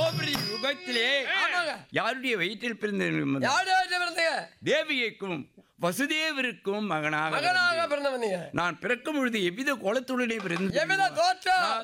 கோபுரி யுகத்திலே யாருடைய வயிற்றில் பிறந்த தேவியைக்கும் வசுதேவருக்கும் மகனாக பிறந்தவன். நான் பிறக்கும் பொழுது எவ்வித கோலத்துடனே பிறந்த எவ்வித தோற்றம்?